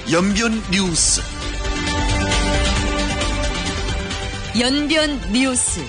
연변 뉴스. 연변 뉴스.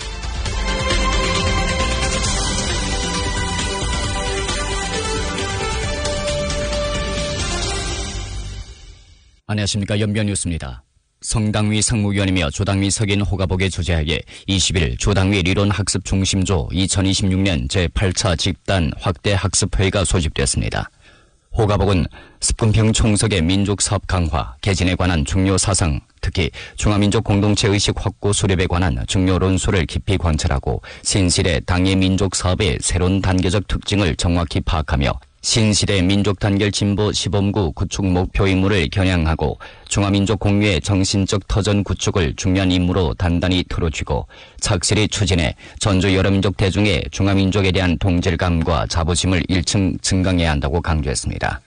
안녕하십니까. 연변 뉴스입니다. 성당위 상무위원이며 조당위 석인 호가복의 주재하에 20일 조당위 리론학습 중심조 2026년 제8차 집단 확대 학습회의가 소집됐습니다. 호가복은 습근평 총석의 민족사업 강화, 개진에 관한 중요 사상, 특히 중화민족 공동체 의식 확고 수립에 관한 중요論소를 깊이 관찰하고 신시대 당의 민족사업의 새로운 단계적 특징을 정확히 파악하며 신시대 민족단결 진보 시범구 구축 목표 임무를 겨냥하고 중화민족 공유의 정신적 터전 구축을 중요한 임무로 단단히 틀어쥐고 착실히 추진해 전주 여러민족 대중의 중화민족에 대한 동질감과 자부심을 1층 증강해야 한다고 강조했습니다.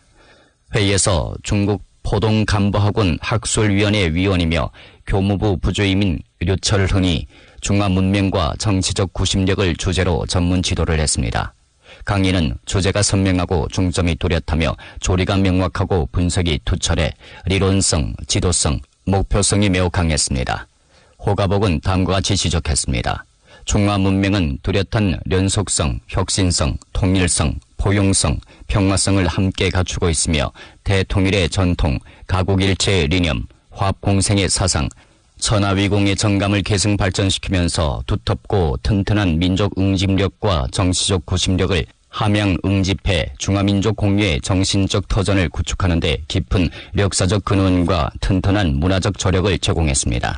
회의에서 중국 포동간부학원 학술위원회 위원이며 교무부 부주임인 류철흥이 중화문명과 정치적 구심력을 주제로 전문 지도를 했습니다. 강의는 주제가 선명하고 중점이 뚜렷하며 조리가 명확하고 분석이 투철해 리론성, 지도성, 목표성이 매우 강했습니다. 호가복은 다음과 같이 지적했습니다. 중화 문명은 뚜렷한 연속성, 혁신성, 통일성, 포용성, 평화성을 함께 갖추고 있으며 대통일의 전통, 가국일체의 리념, 화합공생의 사상, 천하위공의 정감을 계승 발전시키면서 두텁고 튼튼한 민족 응집력과 정치적 구심력을 함양 응집해 중화민족 공유의 정신적 터전을 구축하는 데 깊은 역사적 근원과 튼튼한 문화적 저력을 제공했습니다.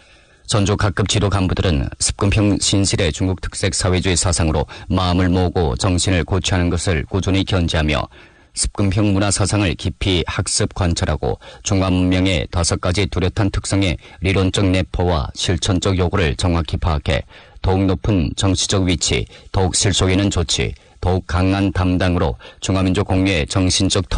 전주 각급 지도 간부들은 습근평 신실의 중국 특색 사회주의 사상으로 마음을 모으고 정신을 고취하는 것을 꾸준히 견지하며 습근평 문화 사상을 깊이 학습 관찰하고 중화문명의 5가지 뚜렷한 특성의 리론적 내포와 실천적 요구를 정확히 파악해 더욱 높은 정치적 위치, 더욱 실속 있는 조치, 더욱 강한 담당으로 중화민족 공유의 정신적